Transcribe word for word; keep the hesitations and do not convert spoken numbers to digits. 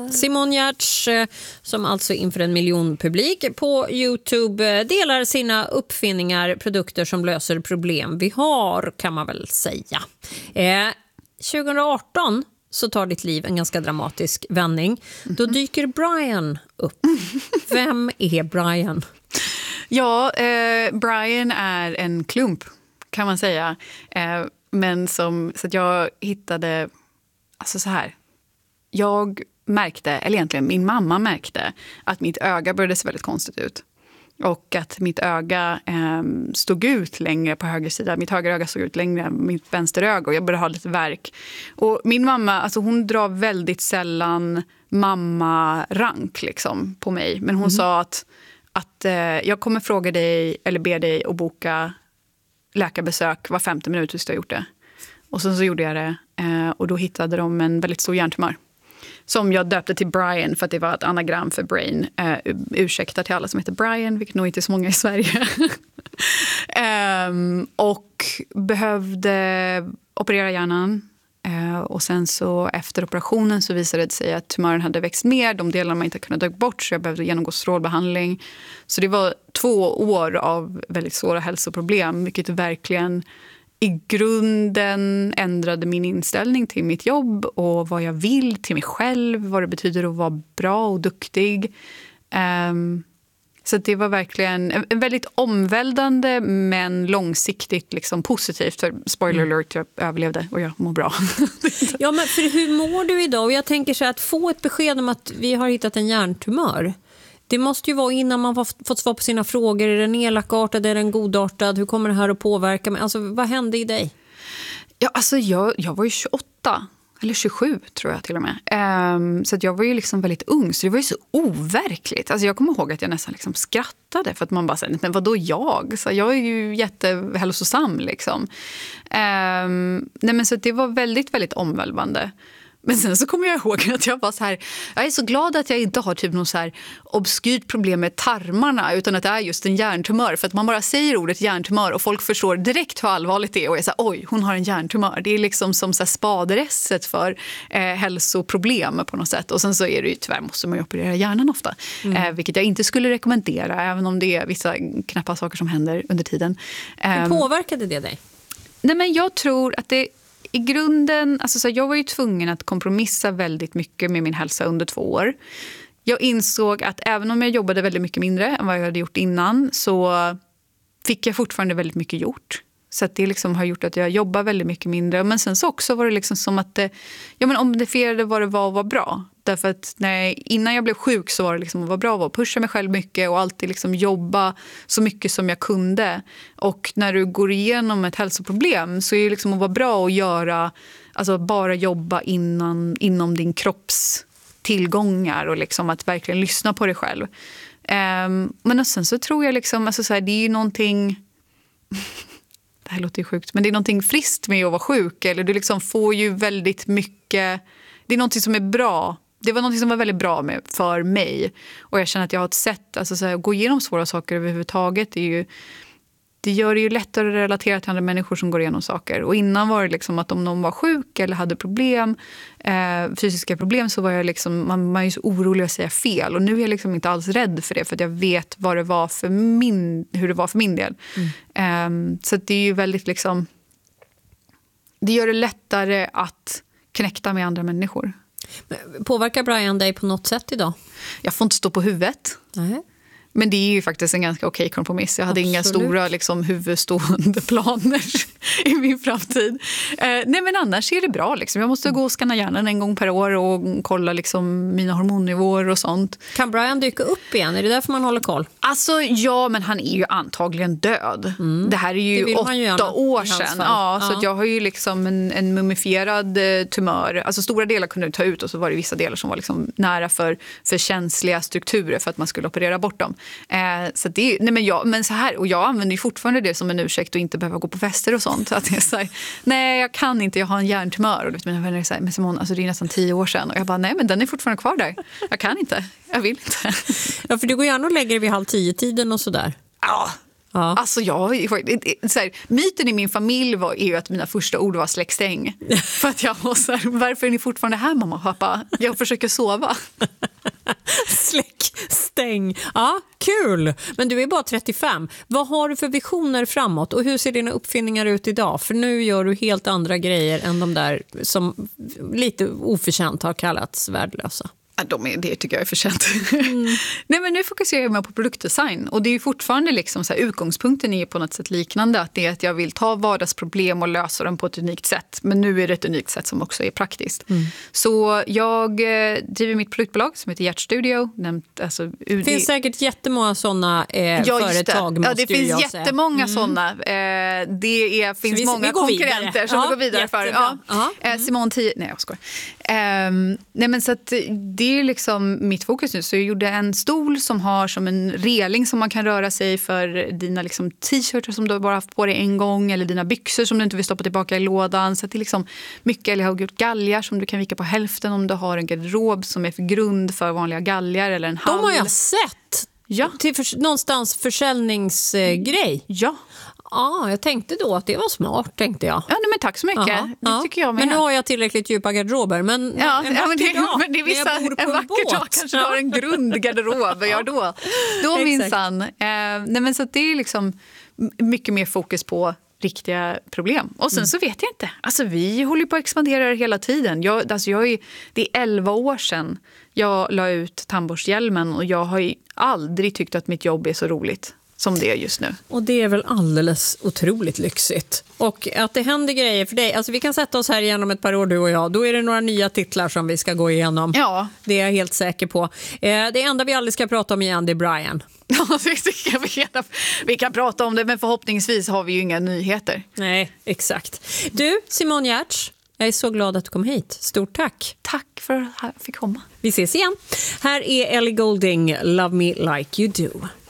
Simon Giertz, som alltså inför en miljonpublik på YouTube delar sina uppfinningar, produkter som löser problem vi har, kan man väl säga. Eh, tjugo arton så tar ditt liv en ganska dramatisk vändning. Då dyker Brian upp. Vem är Brian? Ja, eh, Brian är en klump, kan man säga. Eh, men som, så att jag hittade, alltså så här, jag märkte, eller egentligen min mamma märkte, att mitt öga började se väldigt konstigt ut. Och att mitt öga eh, stod ut längre på höger sida. Mitt höger öga stod ut längre än mitt vänster öga. Och jag började ha lite värk. Och min mamma, alltså hon drar väldigt sällan mamma-rank liksom, på mig. Men hon mm. sa att, att eh, jag kommer fråga dig eller be dig att boka läkarbesök var femte minut tills du har gjort det. Och sen så gjorde jag det. Eh, och då hittade de en väldigt stor hjärntumör. Som jag döpte till Brian för att det var ett anagram för brain. Uh, ursäkta till alla som heter Brian, vilket nog inte är så många i Sverige. um, och behövde operera hjärnan. Uh, och sen så efter operationen så visade det sig att tumören hade växt mer. De delarna man inte kunde dra bort, så jag behövde genomgå strålbehandling. Så det var två år av väldigt svåra hälsoproblem, vilket verkligen i grunden ändrade min inställning till mitt jobb och vad jag vill till mig själv, vad det betyder att vara bra och duktig. Um, så det var verkligen en väldigt omvälvande men långsiktigt liksom positivt. För spoiler alert, jag överlevde och jag mår bra. Ja, men för hur mår du idag? Och jag tänker så att få ett besked om att vi har hittat en hjärntumör. Det måste ju vara innan man har fått svar på sina frågor. Är den elakartad? Är den godartad? Hur kommer det här att påverka mig? Alltså, vad hände i dig? Ja, alltså jag, jag var ju tjugoåtta. Eller tjugosju tror jag till och med. Um, så att jag var ju liksom väldigt ung. Så det var ju så overkligt. Alltså jag kommer ihåg att jag nästan liksom skrattade. För att man bara säger, men vadå jag? Så jag är ju jättehälsosam liksom. Um, nej men så det var väldigt, väldigt omvälvande. Men sen så kommer jag ihåg att jag var så här, jag är så glad att jag inte har typ någon så här obskyrt problem med tarmarna, utan att det är just en hjärntumör. För att man bara säger ordet hjärntumör och folk förstår direkt hur allvarligt det är. Och jag säger, oj, hon har en hjärntumör. Det är liksom som så här spaderesset för eh, hälsoproblem på något sätt. Och sen så är det ju, tyvärr måste man ju operera hjärnan ofta. Mm. Eh, vilket jag inte skulle rekommendera, även om det är vissa knappa saker som händer under tiden. Hur um, påverkade det dig? Nej, men jag tror att det i grunden, alltså så jag var ju tvungen att kompromissa väldigt mycket med min hälsa under två år. Jag insåg att även om jag jobbade väldigt mycket mindre än vad jag hade gjort innan, så fick jag fortfarande väldigt mycket gjort. Så att det liksom har gjort att jag jobbar väldigt mycket mindre. Men sen så också var det liksom som att det, ja, men omdefierade vad det var att vara bra. Därför att när, innan jag blev sjuk så var det liksom att vara bra att pusha mig själv mycket och alltid liksom jobba så mycket som jag kunde. Och när du går igenom ett hälsoproblem så är det liksom att vara bra att göra, alltså bara jobba innan, inom din kropps tillgångar och liksom att verkligen lyssna på dig själv. Um, men sen så tror jag liksom, alltså så här, det är ju någonting... Det här låter ju sjukt, men det är någonting friskt med att vara sjuk. Eller du liksom får ju väldigt mycket... Det är någonting som är bra. Det var någonting som var väldigt bra med, för mig. Och jag känner att jag har ett sätt, alltså så här, att gå igenom svåra saker överhuvudtaget. Det, är ju, det gör det ju lättare att relatera till andra människor som går igenom saker. Och innan var det liksom att om någon var sjuk eller hade problem, eh, fysiska problem, så var jag liksom, man, man är ju så orolig att säga fel. Och nu är jag liksom inte alls rädd för det, för att jag vet vad det var för min, hur det var för min del. Mm. Eh, så det är ju väldigt liksom... Det gör det lättare att knäcka med andra människor. Påverkar Brian dig på något sätt idag? Jag får inte stå på huvudet. Nej. Men det är ju faktiskt en ganska okej kompromiss. Jag hade Absolut. inga stora liksom, huvudstående planer i min framtid. Eh, nej, men annars är det bra. Liksom. Jag måste gå och skanna hjärnan en gång per år och kolla liksom, mina hormonnivåer och sånt. Kan Brian dyka upp igen? Är det därför man håller koll? Alltså, ja, men han är ju antagligen död. Mm. Det här är ju åtta ju år sedan. Ja, så ja. Att jag har ju liksom en, en mumifierad eh, tumör. Alltså stora delar kunde du ta ut och så var det vissa delar som var liksom nära för, för känsliga strukturer för att man skulle operera bort dem. Eh, så det, nej men, jag, men så här, och jag använder ju fortfarande det som en ursäkt att inte behöva gå på fester och sånt. Att jag säger, nej jag kan inte, jag har en hjärntumör. Och mina vänner säger, men Simon, alltså det är nästan tio år sedan. Och jag bara, nej men den är fortfarande kvar där. Jag kan inte, jag vill inte. Ja, för du går gärna och lägger dig vid halv tio tiden och sådär. Ja. Ja. Alltså jag, så här, myten i min familj var, är ju att mina första ord var släckstäng. För att jag var så här, varför är ni fortfarande här mamma och pappa? Jag försöker sova. Släckstäng. Ja, kul. Men du är bara trettiofem. Vad har du för visioner framåt och hur ser dina uppfinningar ut idag? För nu gör du helt andra grejer än de där som lite oförtjänt har kallats värdelösa. De är, det tycker jag är förtjänt. Mm. Nej, men nu fokuserar jag mer på produktdesign. Och det är fortfarande liksom så här, utgångspunkten är på något sätt liknande. Att det är att jag vill ta vardagsproblem och lösa dem på ett unikt sätt. Men nu är det ett unikt sätt som också är praktiskt. Mm. Så jag eh, driver mitt produktbolag som heter Hjärtstudio. Nämnt, alltså, det finns säkert jättemånga sådana eh, ja, företag. Det. Ja, det finns jättemånga mm. sådana. Eh, det är, finns vi, många vi konkurrenter vidare. som ja, vi går vidare jättebra. för. Ja. Uh-huh. Eh, Simon Tio... Nej, jag skojar. Eh, nej, men så att det är liksom mitt fokus nu. Så jag gjorde en stol som har som en reling som man kan röra sig för dina liksom t-shirts som du bara haft på dig en gång eller dina byxor som du inte vill stoppa tillbaka i lådan. Så att det är liksom mycket, eller jag har gjort galgar som du kan vika på hälften om du har en garderob som är för grund för vanliga galgar eller en hall. De har jag sett. Ja. Till för, någonstans försäljningsgrej. Eh, ja. Ja, jag tänkte då att det var smart, tänkte jag. Ja, men tack så mycket. Aha, det ja. tycker jag med. Men nu har jag tillräckligt djupa garderober. Men ja, en ja, men det, dag, men det är vissa, en vacker dag kanske du har en grundgarderob. Ja, då, då minsann. Eh, nej, men så att det är liksom mycket mer fokus på riktiga problem. Och sen mm. så vet jag inte. Alltså vi håller på att expandera hela tiden. Jag, alltså jag är, det är elva år sedan jag la ut tandborsthjälmen och jag har aldrig tyckt att mitt jobb är så roligt som det är just nu. Och det är väl alldeles otroligt lyxigt. Och att det händer grejer för dig. Alltså vi kan sätta oss här igen om ett par år, du och jag. Då är det några nya titlar som vi ska gå igenom. Ja. Det är jag helt säker på. Eh, det enda vi aldrig ska prata om igen, det är Brian. Ja, vi kan prata om det, men förhoppningsvis har vi ju inga nyheter. Nej, exakt. Du, Simon Giertz, jag är så glad att du kom hit. Stort tack. Tack för att jag fick komma. Vi ses igen. Här är Ellie Goulding, Love Me Like You Do.